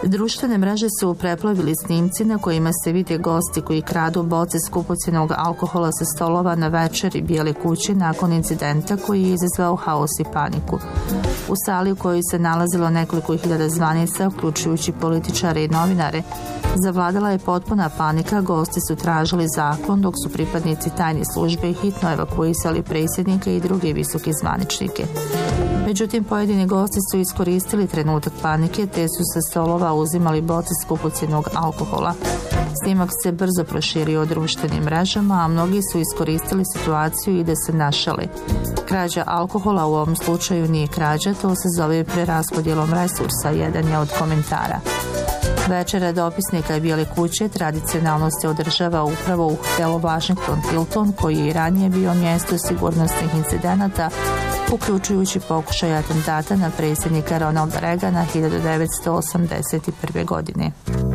Društvene mreže su preplavili snimci na kojima se vide gosti koji kradu boce skupocjenog alkohola sa stolova na večeri Bijele kuće nakon incidenta koji je izazvao haos i paniku. U sali u kojoj se nalazilo nekoliko hiljada zvanica, uključujući političare i novinare, zavladala je potpuna panika, gosti su tražili zaklon dok su pripadnici tajne službe hitno evakuisali predsjednika i druge visoke zvaničnike. Međutim, pojedini gosti su iskoristili trenutak panike te su sa stolova uzimali boce skupocjenog alkohola. Snimak se brzo proširio o društvenim mrežama, a mnogi su iskoristili situaciju i da se našale. Krađa alkohola u ovom slučaju nije krađa, to se zove preraspodjelom resursa, jedan je od komentara. Večera dopisnika Bijele kuće tradicionalno se održava upravo u hotelu Washington Hilton, koji je i ranije bio mjesto sigurnosnih incidenata, uključujući pokušaj atentata na predsjednika Ronalda Reagana 1981. godine.